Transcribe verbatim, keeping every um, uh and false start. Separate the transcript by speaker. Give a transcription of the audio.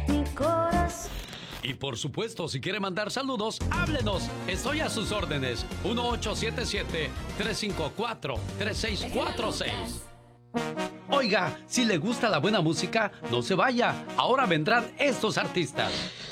Speaker 1: mi corazón.
Speaker 2: Y por supuesto, si quiere mandar saludos, háblenos. Estoy a sus órdenes. uno ocho siete siete, tres cinco cuatro, tres seis cuatro seis. Oiga, si le gusta la buena música, no se vaya. Ahora vendrán estos artistas.